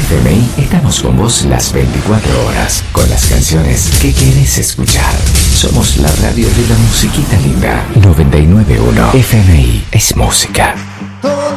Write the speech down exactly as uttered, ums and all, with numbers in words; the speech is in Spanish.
F M I estamos con vos las veinticuatro horas, con las canciones que querés escuchar. Somos la radio de la musiquita linda. noventa y nueve punto uno F M I es música. Todo